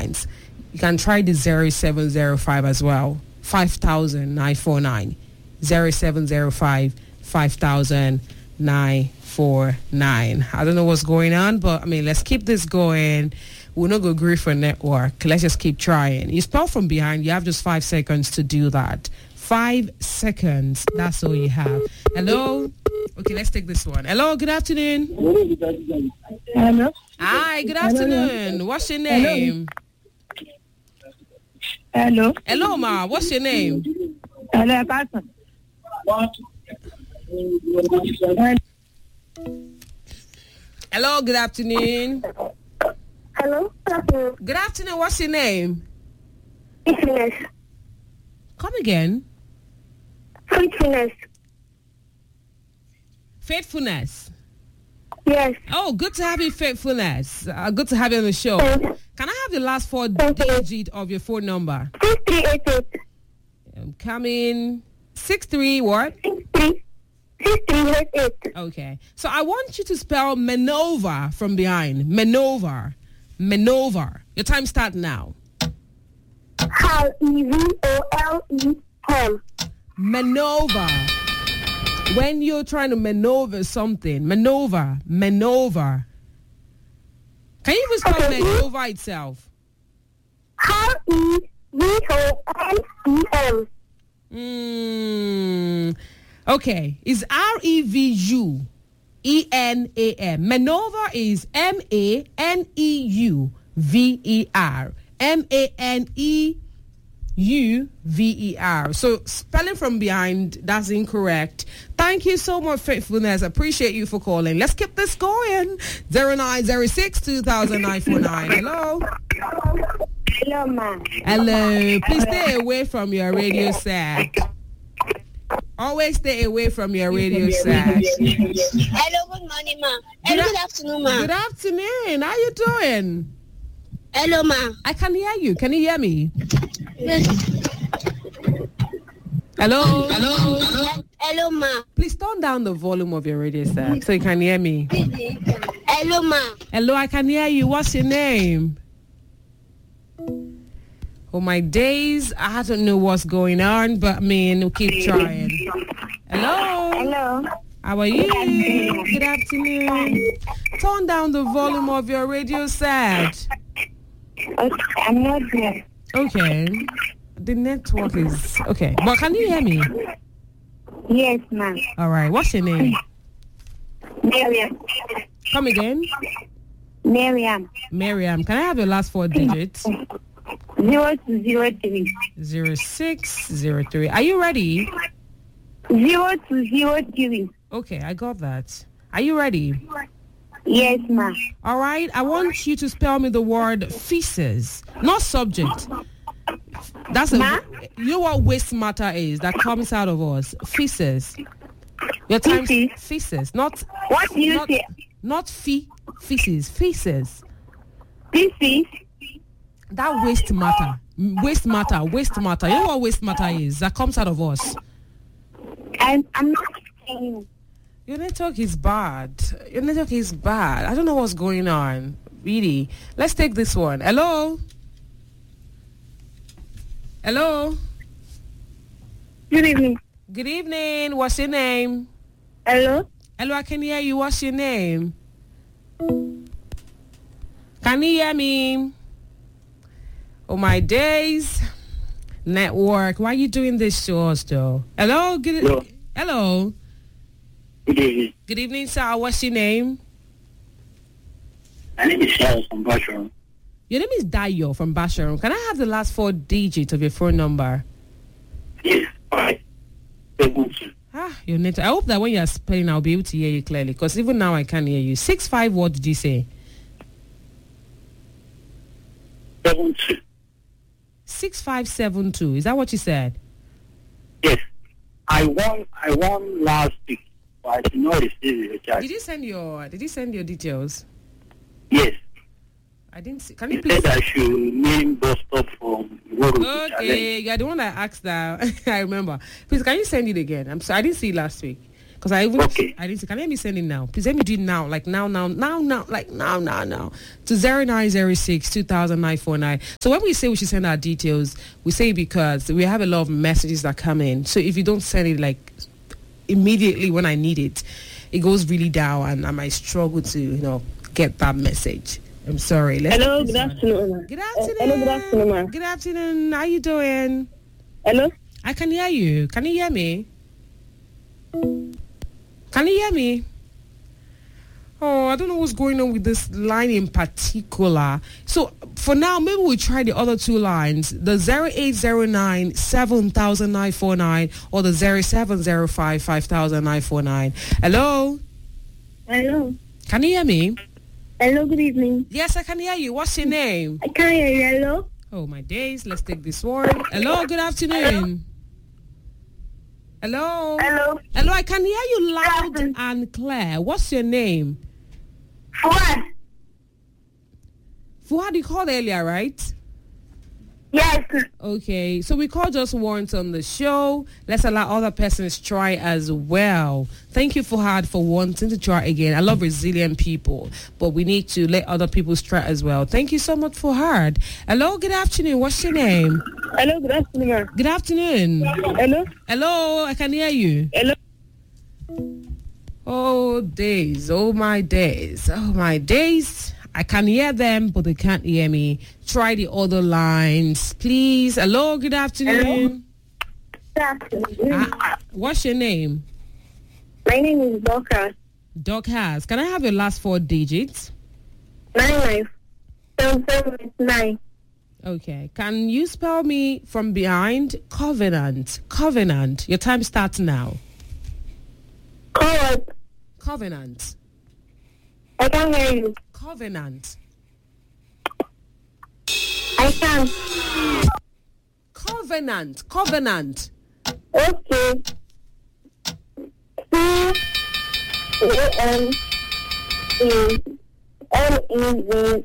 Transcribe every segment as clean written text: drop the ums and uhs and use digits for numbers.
lines. You can try the 0705 as well. 5,949. 0705 5,949. I don't know what's going on, but I mean, let's keep this going. We're not going to agree for network. Let's just keep trying. You spell from behind. You have just 5 seconds to do that. 5 seconds. That's all you have. Hello? Okay, let's take this one. Hello, good afternoon. Hello. Hi, good afternoon. Hello. What's your name? Hello. Hello, ma. What's your name? Hello, Pastor. Hello, good afternoon. Hello. Good afternoon. What's your name? Faithfulness. Come again. Faithfulness. Faithfulness. Yes. Oh, good to have you, Faithfulness. Good to have you on the show. Can I have the last 4 digits of your phone number? 6388. I'm coming. 63 what? 6388. Okay. So I want you to spell maneuver from behind. Maneuver. Maneuver. Your time starts now. Evolem. Maneuver. When you're trying to maneuver something. Maneuver. Maneuver. Can you even spell maneuver itself? Revolem. Okay. It's REVUENAM. Maneuver is MANEUVER. MANEUVER. So spelling from behind, that's incorrect. Thank you so much, Faithfulness. Appreciate you for calling. Let's keep this going. 0906 200949. Hello. Hello, ma'am. Hello. Please stay away from your radio set. Always stay away from your radio set. Hello, good morning, ma'am. Hello, good afternoon, ma'am. Good afternoon. How you doing? Hello, ma'am. I can hear you. Can you hear me? Yes. Hello? Hello, ma'am. Please turn down the volume of your radio set so you can hear me. Hello, ma'am. Hello, I can hear you. What's your name? Oh, my days. I don't know what's going on, but I mean, we'll keep trying. Hello? Hello. How are you? Good afternoon. Turn down the volume of your radio set. Okay, I'm not there. Okay. The network is... Okay. But can you hear me? Yes, ma'am. All right. What's your name? Miriam. Come again? Miriam. Miriam. Can I have your last 4 digits? 0203. 0603. Are you ready? 0203. Okay, I got that. Are you ready? Yes, ma'am. All right. I want you to spell me the word feces, not subject. That's a... You know what waste matter is that comes out of us? Feces. Your time... Feces. Not... What do you say? Not feces. Feces. Feces? That waste matter. Waste matter. Waste matter. You know what waste matter is? That comes out of us. I'm not saying... Your network is bad. Your network is bad. I don't know what's going on. Really. Let's take this one. Hello? Hello? Good evening. Good evening. What's your name? Hello? Hello, I can hear you. What's your name? Can you hear me? Oh, my days. Network. Why are you doing this to us, though? Hello? Hello? Good evening. Good evening, sir. What's your name? My name is Charles from Basharum. Your name is Dayo from Basharum. Can I have the last 4 digits of your phone number? Yes, 572. Your net. I hope that when you are spelling, I'll be able to hear you clearly. Because even now, I can't hear you. 65. What did you say? 72. 6572. Is that what you said? Yes. I won last week. I did not receive the charge. Did you send your details? Yes. I didn't see. Can you please? Said I should name bus stop from Okay, you're the one that asked that. I remember. Please, can you send it again? I'm sorry, I didn't see it last week. Because I even Okay. I didn't say, can you let me send it now? Please let me do it now. Like now, like now. To 0906 200949. So when we say we should send our details, we say because we have a lot of messages that come in. So if you don't send it like immediately when I need it, it goes really down and I might struggle to, get that message. I'm sorry. Hello, good afternoon. Good afternoon. Hello, good afternoon, ma'am. Good afternoon. How you doing? Hello? I can hear you. Can you hear me? Can you hear me? Oh, I don't know what's going on with this line in particular. So for now, maybe we'll try the other two lines, the 0809 7949 or the 0705 5949. Hello? Hello? Can you hear me? Hello, good evening. Yes, I can hear you. What's your name? I can't hear you. Hello? Oh, my days. Let's take this one. Hello, good afternoon. Hello? Hello? Hello, I can hear you loud afternoon. and clear. What's your name? What? Fuad, you called earlier, right? Yes. Okay, so we called just once on the show. Let's allow other persons try as well. Thank you, Fuad, for wanting to try again. I love resilient people, but we need to let other people try as well. Thank you so much, Fuad. Hello, good afternoon. What's your name? Hello, good afternoon, ma'am. Good afternoon. Hello? Hello, I can hear you. Hello? Oh, days. Oh, my days. Oh, my days. I can hear them, but they can't hear me. Try the other lines, please. Hello, good afternoon. Good afternoon. What's your name? My name is Dorcas. Doc Has. Can I have your last 4 digits? 997789. Okay. Can you spell me from behind? Covenant. Covenant. Your time starts now. Call. Covenant. I can't hear you. Covenant. I can't. Covenant. Covenant. Okay. C-O-N-E-L-E-V.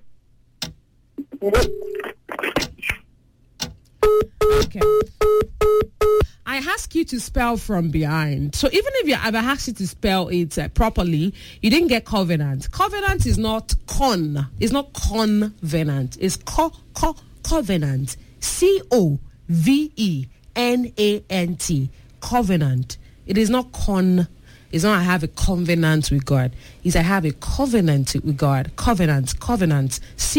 Okay. I ask you to spell from behind. So even if I've asked you to spell it properly, you didn't get covenant. Covenant is not con. It's not convenant. It's covenant. C-O-V-E-N-A-N-T. Covenant. It is not con. It's not I have a covenant with God. It's I have a covenant with God. Covenant.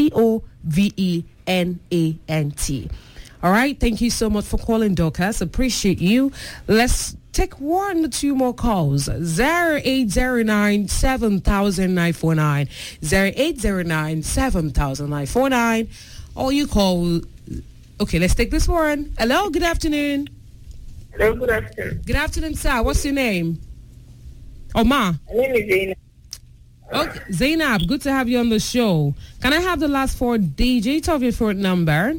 C-O-V-E-N-A-N-T. All right. Thank you so much for calling, Dorcas. Appreciate you. Let's take 1 or 2 more calls. 0809 7949. 0809 7949. Or you call. Okay, let's take this one. Hello, good afternoon. Hello, good afternoon. Good afternoon, sir. What's your name? Oh, Ma. My name is Zainab. Okay, Zainab, good to have you on the show. Can I have the last 4 digits of your phone number?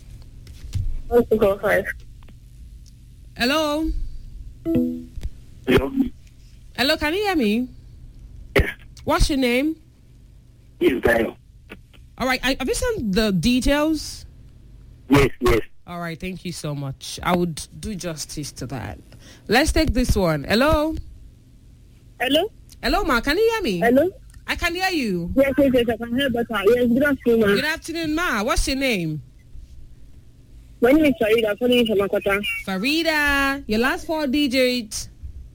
1245. Hello? Hello? Hello, can you hear me? Yes. What's your name? Yes, Dayo. All right, have you sent the details? Yes. All right, thank you so much. I would do justice to that. Let's take this one. Hello? Hello? Hello, Ma, can you hear me? Hello? I can hear you. Yes, I can hear better. Yes, good afternoon, ma'am. Good afternoon, Ma. What's your name? My name is Farida, calling from Makota. Farida, your last 4 digits.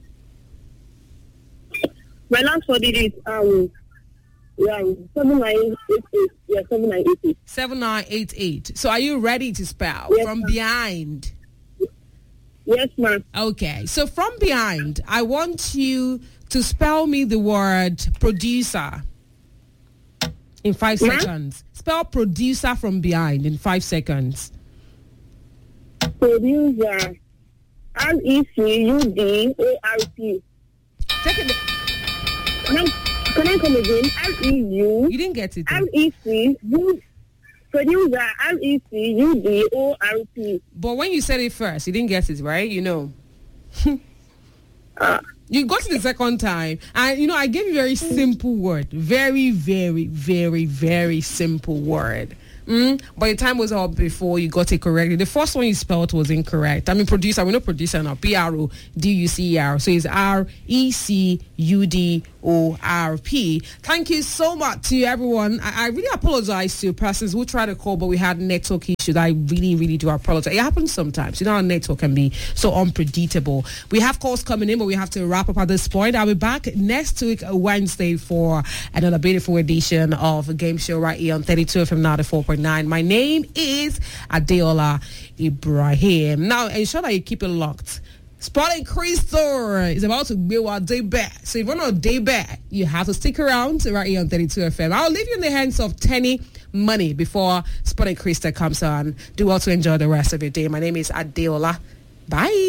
My last 4 digits, 7988. Yeah, 7988. 7988. So are you ready to spell? Yes, From ma'am. behind. Yes, ma'am. Okay, so from behind, I want you to spell me the word producer in 5 Ma'am? seconds. Spell producer from behind in 5 seconds. Producer. R-E-C-U-D-A-R-T. Take it. Can I come again? R-E-U. You didn't get it. R-E-C-U. Producer. R-E-C-U-D-O-R-T. But when you said it first, you didn't get it, right? You know. You got it the second time. And, I gave you a very simple word. Very, very, very, very simple word. But your time was up before you got it correctly. The first one you spelled was incorrect. I mean, producer, we're not producer now. P-R-O-D-U-C-E-R. So it's R-E-C-U-D-O-R-P. Thank you so much to everyone. I really apologize to persons who tried to call, but we had network issues. I really, really do apologize. It happens sometimes. You know, our network can be so unpredictable. We have calls coming in, but we have to wrap up at this point. I'll be back next week, Wednesday, for another beautiful edition of a game show right here on 32 FM 94.9. My name is Adeola Ibrahim. Now, ensure that you keep it locked. Sporting Crystal is about to be our day back. So if you're on a day back, you have to stick around right here on 32 FM. I'll leave you in the hands of Tenny Money before Sporting Crystal comes on. Do well to enjoy the rest of your day. My name is Adeola. Bye.